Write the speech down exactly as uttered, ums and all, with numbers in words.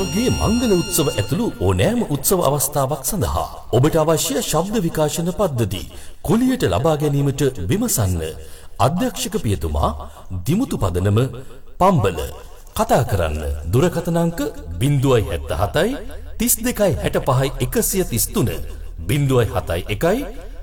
ඔබගේ මංගල උත්සව ඇතුළු ඕනෑම උත්සව අවස්ථාවක් සඳහා ඔබට අවශ්‍ය ශබ්ද විකාශන පද්ධති කුලියට ලබා ගැනීමට විමසන්න. අධ්‍යක්ෂක පියතුමා දිමුතු පදනම පම්බල. කතා කරන්න දුරකථන අංක ज़ीरो सात सात තිස් දෙකයි හැට පහයි එකසිය තිස් තුන ज़ीरो सात एक